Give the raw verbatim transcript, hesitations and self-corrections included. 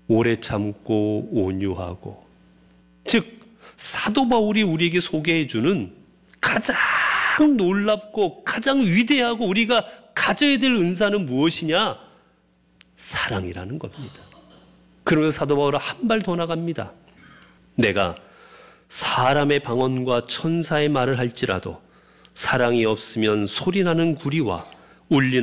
오래 참고 온유하고, 즉 사도 바울이 우리에게 소개해주는 가장 놀랍고 가장 위대하고 우리가 가져야 될 은사는 무엇이냐? 사랑이라는 겁니다. 그러면서 사도 바울은 한 발 더 나갑니다. 내가 사람의 방언과 천사의 말을 할지라도 사랑이 없으면 소리나는 구리와 울리는